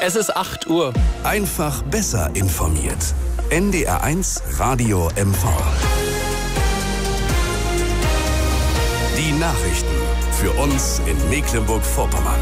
Es ist 8 Uhr. Einfach besser informiert. NDR1 Radio MV. Die Nachrichten für uns in Mecklenburg-Vorpommern.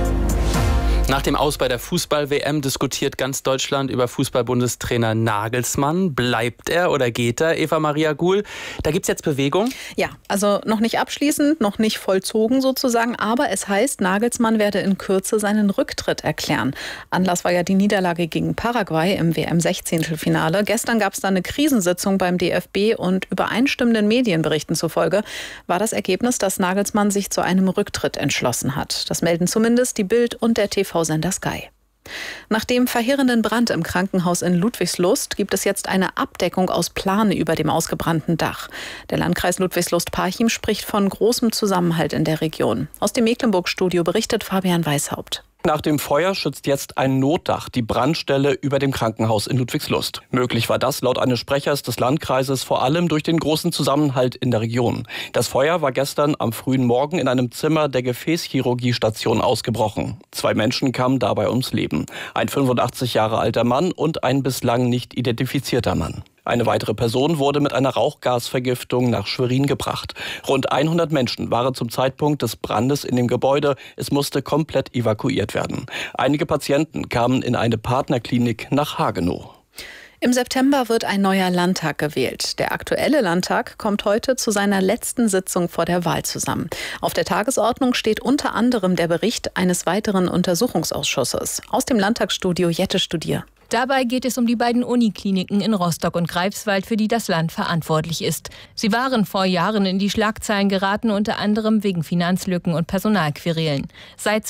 Nach dem Aus bei der Fußball-WM diskutiert ganz Deutschland über Fußball-Bundestrainer Nagelsmann. Bleibt er oder geht er, Eva-Maria Guhl? Da gibt es jetzt Bewegung? Ja, also noch nicht abschließend, noch nicht vollzogen sozusagen, aber es heißt, Nagelsmann werde in Kürze seinen Rücktritt erklären. Anlass war ja die Niederlage gegen Paraguay im WM-16-Finale. Gestern gab es dann eine Krisensitzung beim DFB und übereinstimmenden Medienberichten zufolge war das Ergebnis, dass Nagelsmann sich zu einem Rücktritt entschlossen hat. Das melden zumindest die Bild und der TV-Sender Sky. Nach dem verheerenden Brand im Krankenhaus in Ludwigslust gibt es jetzt eine Abdeckung aus Plane über dem ausgebrannten Dach. Der Landkreis Ludwigslust-Parchim spricht von großem Zusammenhalt in der Region. Aus dem Mecklenburg-Studio berichtet Fabian Weishaupt. Nach dem Feuer schützt jetzt ein Notdach die Brandstelle über dem Krankenhaus in Ludwigslust. Möglich war das laut eines Sprechers des Landkreises vor allem durch den großen Zusammenhalt in der Region. Das Feuer war gestern am frühen Morgen in einem Zimmer der Gefäßchirurgiestation ausgebrochen. 2 Menschen kamen dabei ums Leben. Ein 85 Jahre alter Mann und ein bislang nicht identifizierter Mann. Eine weitere Person wurde mit einer Rauchgasvergiftung nach Schwerin gebracht. Rund 100 Menschen waren zum Zeitpunkt des Brandes in dem Gebäude. Es musste komplett evakuiert werden. Einige Patienten kamen in eine Partnerklinik nach Hagenow. Im September wird ein neuer Landtag gewählt. Der aktuelle Landtag kommt heute zu seiner letzten Sitzung vor der Wahl zusammen. Auf der Tagesordnung steht unter anderem der Bericht eines weiteren Untersuchungsausschusses. Aus dem Landtagsstudio Jette Studier. Dabei geht es um die beiden Unikliniken in Rostock und Greifswald, für die das Land verantwortlich ist. Sie waren vor Jahren in die Schlagzeilen geraten, unter anderem wegen Finanzlücken und Personalquerelen. Seit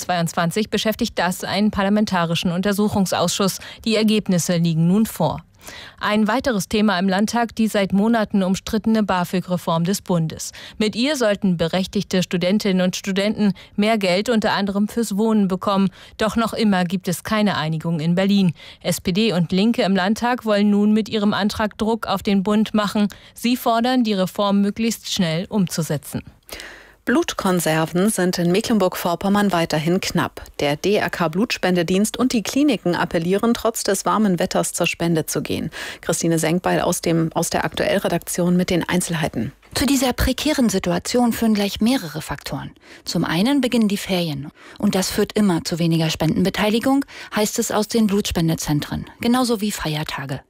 2022 beschäftigt das einen parlamentarischen Untersuchungsausschuss. Die Ergebnisse liegen nun vor. Ein weiteres Thema im Landtag, die seit Monaten umstrittene BAföG-Reform des Bundes. Mit ihr sollten berechtigte Studentinnen und Studenten mehr Geld unter anderem fürs Wohnen bekommen. Doch noch immer gibt es keine Einigung in Berlin. SPD und Linke im Landtag wollen nun mit ihrem Antrag Druck auf den Bund machen. Sie fordern, die Reform möglichst schnell umzusetzen. Blutkonserven sind in Mecklenburg-Vorpommern weiterhin knapp. Der DRK-Blutspendedienst und die Kliniken appellieren, trotz des warmen Wetters zur Spende zu gehen. Christine Senkbeil aus der Aktuell-Redaktion mit den Einzelheiten. Zu dieser prekären Situation führen gleich mehrere Faktoren. Zum einen beginnen die Ferien. Und das führt immer zu weniger Spendenbeteiligung, heißt es aus den Blutspendezentren. Genauso wie Feiertage.